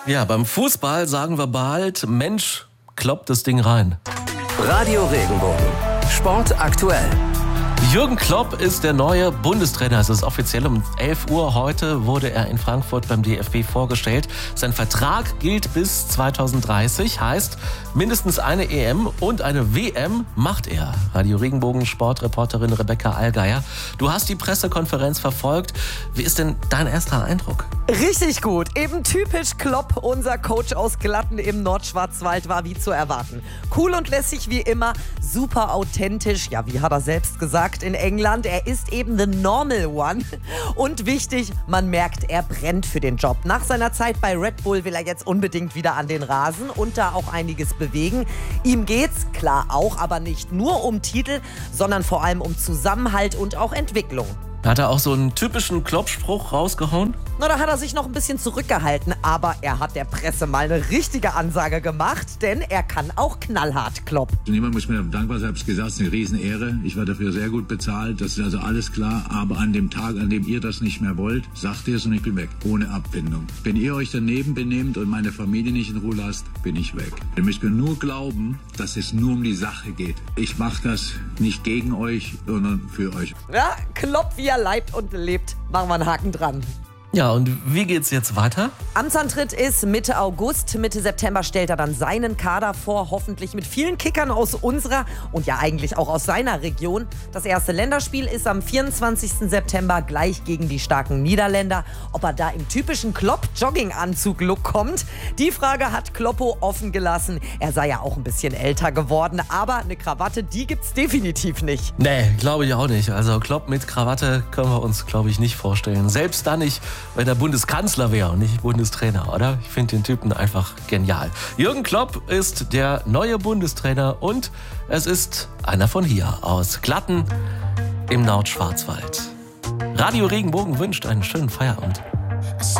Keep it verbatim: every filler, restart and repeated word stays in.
Ja, beim Fußball sagen wir bald, Mensch, kloppt das Ding rein. Radio Regenbogen. Sport aktuell. Jürgen Klopp ist der neue Bundestrainer. Es ist offiziell um elf Uhr heute wurde er in Frankfurt beim D F B vorgestellt. Sein Vertrag gilt bis zweitausenddreißig, heißt mindestens eine E M und eine W M macht er. Radio Regenbogen Sportreporterin Rebecca Allgeier. Du hast die Pressekonferenz verfolgt. Wie ist denn dein erster Eindruck? Richtig gut. Eben typisch Klopp, unser Coach aus Glatten im Nordschwarzwald, war wie zu erwarten. Cool und lässig wie immer, super authentisch. Ja, wie hat er selbst gesagt in England, er ist eben the normal one. Und wichtig, man merkt, er brennt für den Job. Nach seiner Zeit bei Red Bull will er jetzt unbedingt wieder an den Rasen und da auch einiges bewegen. Ihm geht's, klar auch, aber nicht nur um Titel, sondern vor allem um Zusammenhalt und auch Entwicklung. Hat er auch so einen typischen Klopp-Spruch rausgehauen? Na, da hat er sich noch ein bisschen zurückgehalten, aber er hat der Presse mal eine richtige Ansage gemacht, denn er kann auch knallhart Klopp. Niemand muss mir dankbar sein, ich habe gesagt, es ist eine Riesenehre. Ich war dafür sehr gut bezahlt, das ist also alles klar. Aber an dem Tag, an dem ihr das nicht mehr wollt, sagt ihr es und ich bin weg, ohne Abfindung. Wenn ihr euch daneben benehmt und meine Familie nicht in Ruhe lasst, bin ich weg. Ihr müsst mir nur glauben, dass es nur um die Sache geht. Ich mache das nicht gegen euch, sondern für euch. Ja, Klopp, wie er leibt und lebt, machen wir einen Haken dran. Ja, und wie geht's jetzt weiter? Amtsantritt ist Mitte August. Mitte September stellt er dann seinen Kader vor, hoffentlich mit vielen Kickern aus unserer und ja eigentlich auch aus seiner Region. Das erste Länderspiel ist am vierundzwanzigsten September gleich gegen die starken Niederländer. Ob er da im typischen Klopp-Jogginganzug-Look kommt, die Frage hat Kloppo offen gelassen. Er sei ja auch ein bisschen älter geworden, aber eine Krawatte, die gibt's definitiv nicht. Nee, glaube ich auch nicht. Also Klopp mit Krawatte können wir uns, glaube ich, nicht vorstellen. Selbst dann nicht, wenn er Bundeskanzler wäre und nicht Bundestrainer, oder? Ich finde den Typen einfach genial. Jürgen Klopp ist der neue Bundestrainer und es ist einer von hier aus Glatten im Nordschwarzwald. Radio Regenbogen wünscht einen schönen Feierabend.